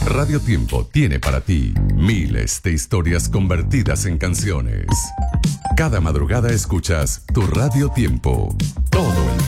Radio Tiempo tiene para ti miles de historias convertidas en canciones. Cada madrugada escuchas tu Radio Tiempo. Todo el